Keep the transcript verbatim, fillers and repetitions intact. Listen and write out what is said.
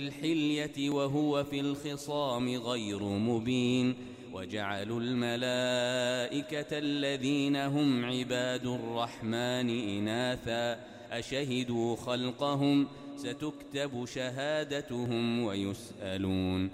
الحلية وهو في الخصام غير مبين وجعلوا الملائكة الذين هم عباد الرحمن إناثا أشهدوا خلقهم ستكتب شهادتهم ويسألون